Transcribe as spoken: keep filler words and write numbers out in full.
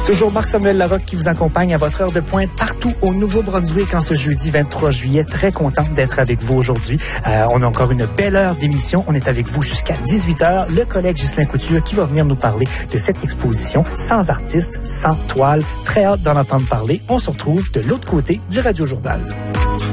Toujours Marc-Samuel Larocque qui vous accompagne à votre heure de pointe partout au Nouveau-Brunswick en ce jeudi vingt-trois juillet. Très content d'être avec vous aujourd'hui. Euh, on a encore une belle heure d'émission. On est avec vous jusqu'à dix-huit heures. Le collègue Ghislain Couture qui va venir nous parler de cette exposition sans artiste, sans toile. Très hâte d'en entendre parler. On se retrouve de l'autre côté du Radio Journal.